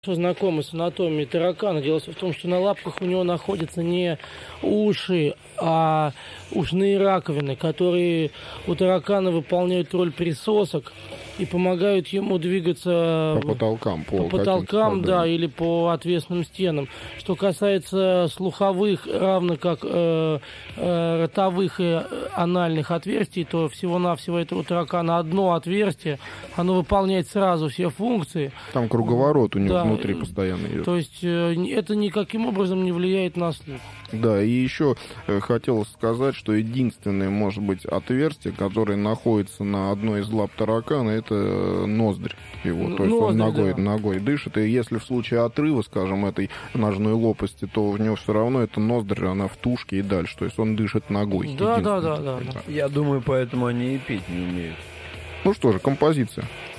Знакомы с анатомией таракана. Дело в том, что на лапках у него находятся не уши, а ушные раковины, которые у таракана выполняют роль присосок и помогают ему двигаться по потолкам, да, или по отвесным стенам. Что касается слуховых, равно как ротовых и анальных отверстий, то всего-навсего этого таракана одно отверстие, оно выполняет сразу все функции. Там круговорот у него внутри постоянно идет. То есть это никаким образом не влияет на слух. Да, и еще хотелось сказать, что единственное, может быть, отверстие, которое находится на одной из лап таракана, это ноздрь его. То есть он ногой дышит, и если в случае отрыва, скажем, этой ножной лопасти, то у него все равно эта ноздрь, она в тушке и дальше. То есть он дышит ногой. Да. Я думаю, поэтому они и петь не умеют. Ну что же, композиция.